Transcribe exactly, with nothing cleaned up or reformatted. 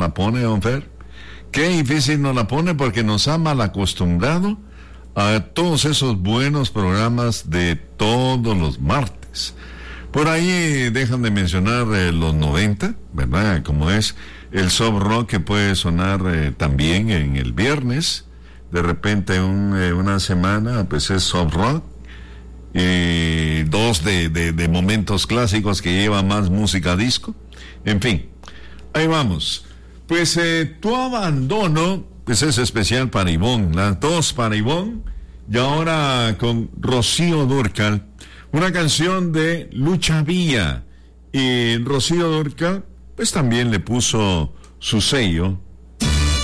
la pone, don Fer. Qué difícil nos la pone porque nos ha mal acostumbrado a todos esos buenos programas de todos los martes. Por ahí dejan de mencionar eh, los noventa, ¿verdad? Como es el soft rock que puede sonar eh, también en el viernes. De repente un, eh, una semana pues es soft rock. Y dos de, de, de momentos clásicos que lleva más música disco. En fin, ahí vamos. Pues eh, Tu Abandono, pues es especial para Ivonne, las dos para Ivonne. Y ahora con Rocío Dúrcal, una canción de Lucha Villa. Y Rocío Dúrcal, pues también le puso su sello